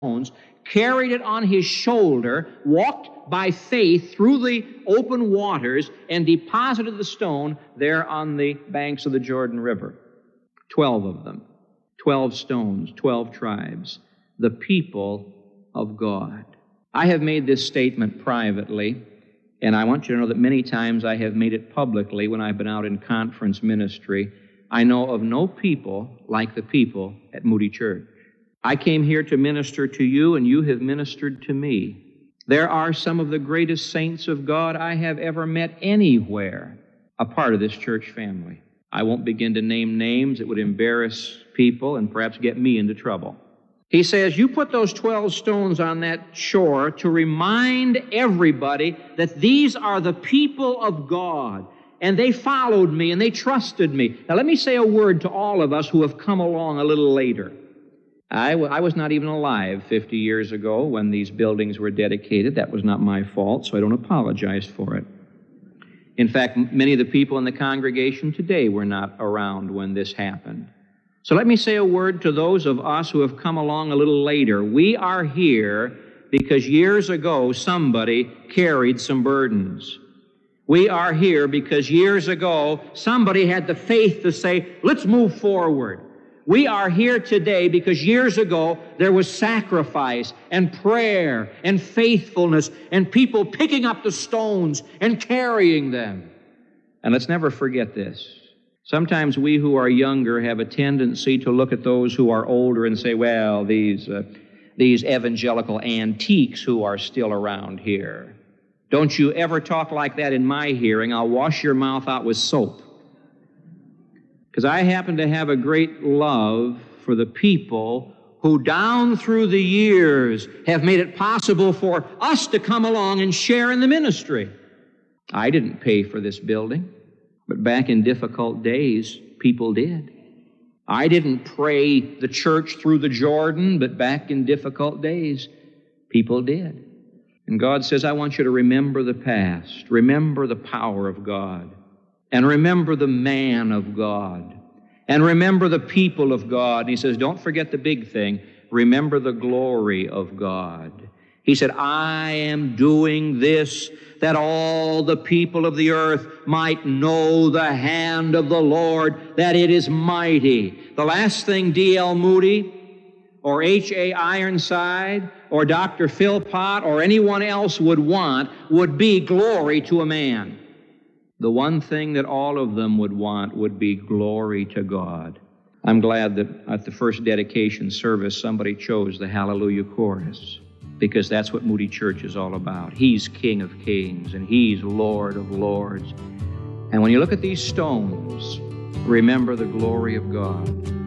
stones, carried it on his shoulder, walked by faith through the open waters, and deposited the stone there on the banks of the Jordan River. 12 of them. 12 stones, 12 tribes. The people of God. I have made this statement privately, and I want you to know that many times I have made it publicly when I've been out in conference ministry. I know of no people like the people at Moody Church. I came here to minister to you, and you have ministered to me. There are some of the greatest saints of God I have ever met anywhere, a part of this church family. I won't begin to name names. It would embarrass people and perhaps get me into trouble. He says, you put those 12 stones on that shore to remind everybody that these are the people of God, and they followed me and they trusted me. Now let me say a word to all of us who have come along a little later. I was not even alive 50 years ago when these buildings were dedicated. That was not my fault, so I don't apologize for it. In fact, many of the people in the congregation today were not around when this happened. So let me say a word to those of us who have come along a little later. We are here because years ago somebody carried some burdens. We are here because years ago somebody had the faith to say, let's move forward. We are here today because years ago there was sacrifice and prayer and faithfulness and people picking up the stones and carrying them. And let's never forget this. Sometimes we who are younger have a tendency to look at those who are older and say, well, these evangelical antiques who are still around here. Don't you ever talk like that in my hearing. I'll wash your mouth out with soap. Because I happen to have a great love for the people who down through the years have made it possible for us to come along and share in the ministry. I didn't pay for this building, but back in difficult days, people did. I didn't pray the church through the Jordan, but back in difficult days, people did. And God says, I want you to remember the past, remember the power of God, and remember the man of God, and remember the people of God. And he says, don't forget the big thing. Remember the glory of God. He said, I am doing this that all the people of the earth might know the hand of the Lord, that it is mighty. The last thing D.L. Moody or H.A. Ironside or Dr. Philpott or anyone else would want would be glory to a man. The one thing that all of them would want would be glory to God. I'm glad that at the first dedication service somebody chose the Hallelujah Chorus, because that's what Moody Church is all about. He's King of Kings and He's Lord of Lords. And when you look at these stones, remember the glory of God.